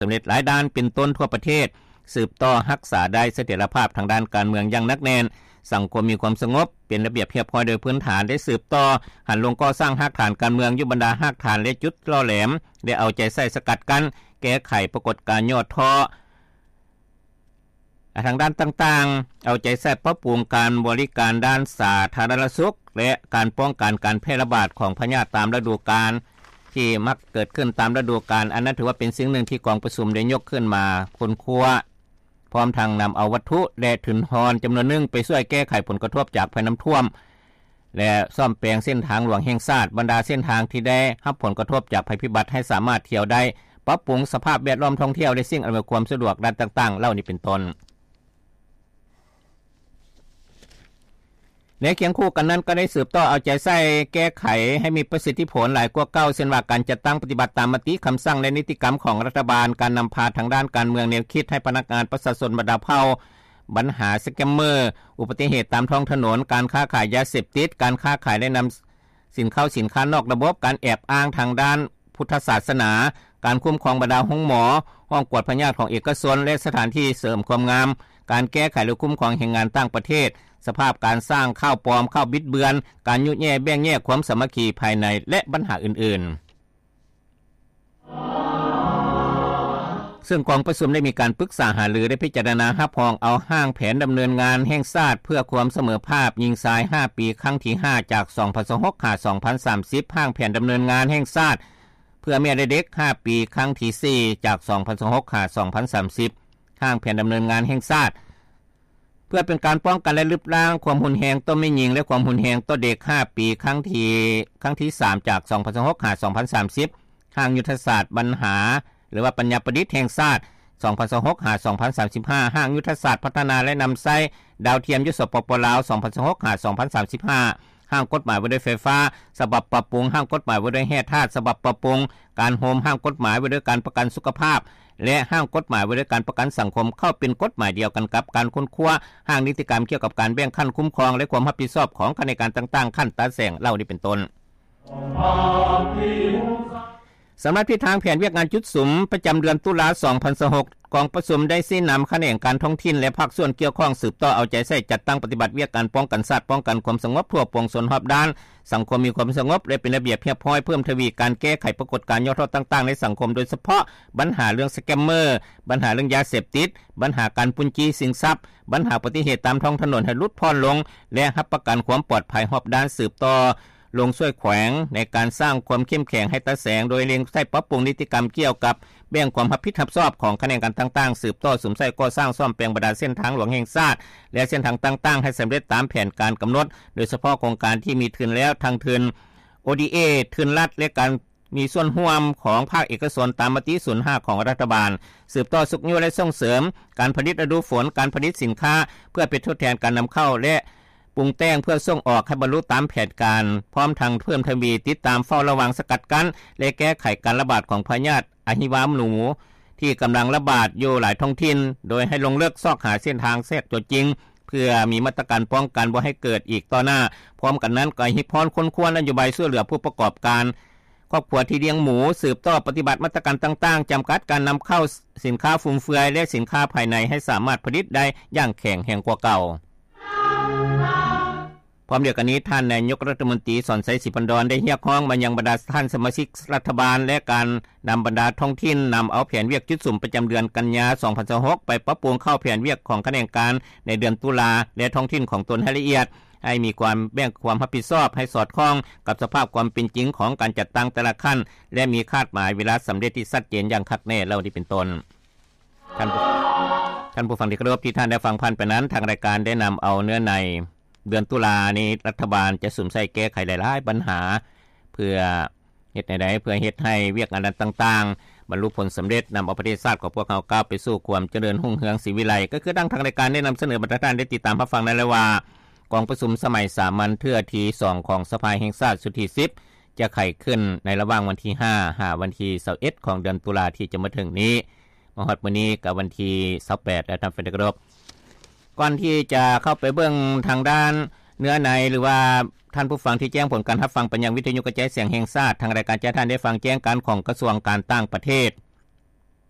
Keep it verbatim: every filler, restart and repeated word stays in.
สำเร็จหลายด้านเป็นต้นทั่วประเทศสืบต่อรักษาได้เสถียรภาพทางด้านการเมืองอย่างนักแน่นสังคมมีความสงบเป็นระเบียบเรียบร้อยโดยพื้นฐานได้สืบต่อหันลงก่อสร้างรากฐานการเมืองอยู่บรรดารากฐานและจุดล่อแหลมได้เอาใจใส่สกัดกั้นแก้ไขปรากฏการณ์ยอดท้อทางด้านต่างๆเอาใจใส่ปรับปรุงการบริการด้านสาธารณสุขและการป้องกันการแพร่ระบาดของพยาธิตามฤดูกาลที่มักเกิดขึ้นตามฤดูกาลอันนั้นถือว่าเป็นสิ่งหนึ่งที่กองประชุมได้ยกขึ้นมาค้นคว้าพร้อมทางนำเอาวัตถุและทุนทรจำนวนหนึ่งไปช่วยแก้ไขผลกระทบจากภัยน้ำท่วมและซ่อมแปลงเส้นทางหลวงแห่งชาติบรรดาเส้นทางที่ได้รับผลกระทบจากภัยพิบัติให้สามารถเที่ยวได้ปรับปรุงสภาพแวดล้อมท่องเที่ยวและสิ่งอำนวยความสะดวกด้านต่างๆเหล่านี้เป็นต้นในเคียงคู่กันนั้นก็ได้สืบต่อเอาใจใส่แก้ไขให้มีประสิทธิผลหลายกว่าเก่าเช่นว่าการจัดตั้งปฏิบัติตามมติคำสั่งและนิติกรรมของรัฐบาลการนำพาทางด้านการเมืองแนวคิดให้พนักงานประชาชนบรรดาเผ่าปัญหาสแกมเมอร์อุบัติเหตุตามท้องถนนการค้าขายยาเสพติดการค้าขายและนำสินค้าสินค้านอกระบบการแอบอ้างทางด้านพุทธศาสนาการคุ้มครองบรรดาห้องหมอห้องกวดพยาธิของเอกชนและสถานที่เสริมความงามการแก้ไขและคุ้มครองแรงงานต่างประเทศสภาพการสร้างข้าวปลอมข้าวบิดเบือนการยุแย่แบ่งแยกความสามัคคีภายในและปัญหาอื่นๆซึ่งกองประชุมได้มีการปรึกษาหารือได้พิจารณารับรองเอาห้างแผนดำเนินงานแห่งชาติเพื่อความเสมอภาพยิงทรายห้าปีครั้งที่ห้าจากสองพันยี่สิบหกถึงสองพันสามสิบห้างแผนดำเนินงานแห่งชาติเพื่อแม่เด็กห้าปีครั้งที่สี่จากสองพันยี่สิบหกถึงสองพันสามสิบห้างแผนดำเนินงานแห่งชาติเพื่อเป็นการป้องกันและลดล้างความหุนแหงต่อแม่หญิงและความหุนแหงต่อเด็กห้าปีครั้งที่ครั้งที่สามจากสองพันยี่สิบหกถึงสองพันสามสิบห้างยุทธศาสตร์ปัญหาหรือว่าปัญญาประดิษฐ์แห่งชาติสองพันยี่สิบหกถึงสองพันสามสิบห้าห้างยุทธศาสตร์พัฒนาและนำใช้ดาวเทียมยุทธศาสตร์ปปลาวสองพันยี่สิบหกถึงสองพันสามสิบห้าห้างกฎหมายว่าด้วยไฟฟ้าฉบับปรับปรุงห้างกฎหมายว่าด้วยแร่ธาตุฉบับปรับปรุงการโฮมห้างกฎหมายว่าด้วยการประกันสุขภาพและห้างกฎหมายว่าด้วยการประกันสังคมเข้าเป็นกฎหมายเดียวกันกับการค้นคว้าห้างนิติกรรมเกี่ยวกับการแบ่งขั้นคุ้มครองและความรับผิดชอบของข้าราชการต่างๆขั้นตาแสงเหล่านี้เป็นต้นสำหรับทิศทางแผนเวียกงานจุดสุมประจำเดือนตุลาคมสองพันยี่สิบหกกองประชุมได้ชี้นำแขนงการท้องถิ่นและภาคส่วนเกี่ยวข้องสืบต่อเอาใจใส่จัดตั้งปฏิบัติเวียกการป้องกันชาติป้องกันความสงบทั่วปวงชนรอบด้านสังคมมีความสงบและเป็นระเบียบเรียบร้อยเพิ่มทวีการแก้ไขปรากฏการณ์ยอดทอดต่างๆในสังคมโดยเฉพาะปัญหาเรื่องสแกมเมอร์ปัญหาเรื่องยาเสพติดปัญหาการปุ้นจี้สินทรัพย์ปัญหาอุบัติเหตุตามท้องถนนให้ลดพรลงและรับประกันความปลอดภัยรอบด้านสืบต่อลงช่วยแขวงในการสร้างความเข้มแข็งให้ตาแสงโดยเล็งใช้ปรับปรุงนิติกรรมเกี่ยวกับแบ่งความรับผิดรับชอบของแขนงการต่างๆสืบต่อสมใส่ก่อสร้างซ่อมแปลงบรรดาเส้นทางหลวงแห่งชาติและเส้นทางต่างๆให้สำเร็จตามแผนการกำหนดโดยเฉพาะโครงการที่มีทุนแล้วทางทุน โอ ดี เอ ทุนรัฐและการมีส่วนร่วมของภาคเอกชนตามมติศูนย์ห้าของรัฐบาลสืบต่อสุขยุและส่งเสริมการผลิตฤดูฝนการผลิตสินค้าเพื่อเป็นทดแทนการนำเข้าและปรุงแต่งเพื่อส่งออกให้บรรลุตามแผนการพร้อมทางเพิ่มทวีติดตามเฝ้าระวังสกัดกั้นและแก้ไขการระบาดของพยาธิอหิวาหนูที่กำลังระบาดอยู่หลายท้องถิ่นโดยให้ลงเลือกซอกหาเส้นทางแทรกตัวจริงเพื่อมีมาตรการป้องกันบ่ให้เกิดอีกต่อหน้าพร้อมกันนั้นก็ให้พรค้นคว้านโยบายช่วยเหลือผู้ประกอบการครอบครัวที่เลี้ยงหมูสืบต่อปฏิบัติมาตรการต่างๆจำกัดการนำเข้าสินค้าฟุ่มเฟือยและสินค้าภายในให้สามารถผลิตได้อย่างแข็งแรงกว่าเก่าพร้อมเดียวกันนี้ท่านนายกรัฐมนตรีสอนไสศิพันดรได้เรียกร้องมายังบรรดาท่านสมาชิกรัฐบาลและการนำบรรดาท้องถิ่นนำเอาแผนเวียกจุดสุ่มประจำเดือนกันยายนสองพันยี่สิบหกไปปรับปรุงเข้าแผนเวียกของแขนงการในเดือนตุลาและท้องถิ่นของตนให้ละเอียดให้มีความแบ่งความรับผิดชอบให้สอดคล้องกับสภาพความเป็นจริงของการจัดตั้งแต่ละขั้นและมีคาดหมายเวลาสำเร็จที่ชัดเจนอย่างคักแน่เหล่านี้เป็นต้นท่านท่านผู้ฟังที่เคารพที่ท่านได้ฟังผ่านไปนั้นทางรายการได้นำเอาเนื้อในเดือนตุลานี้รัฐบาลจะสุ่มใส่แก้ไขหลายๆปัญหาเพื่อเฮ็ดใดๆเพื่อเฮ็ดให้เวียกงานต่างๆบรรลุผลสำเร็จนำเอาประเทศชาติของพวกเราก้าวไปสู่ความเจริญรุ่งเรืองศรีวิไลก็คือดังทางรายการได้นำเสนอบรรดาท่านได้ติดตามรับฟังได้แล้วว่ากองประชุมสมัยสามัญเทื่อที่สองของสภาแห่งชาติสุดที่สิบจะไขขึ้นในระหว่างวันที่ห้าหาวันที่ยี่สิบเอ็ดของเดือนตุลาที่จะมาถึงนี้มาฮอดมื้อนี้กับวันที่ยี่สิบแปดแล้วท่านผู้ชมก่อนที่จะเข้าไปเบิ่งทางด้านเนื้อในหรือว่าท่านผู้ฟังที่แจ้งผลการรับฟังปัญญาวิทยุกระจายเสียงแห่งชาติทางรายการจะท่านได้ฟังแจ้งการของกระทรวงการต่างประเทศ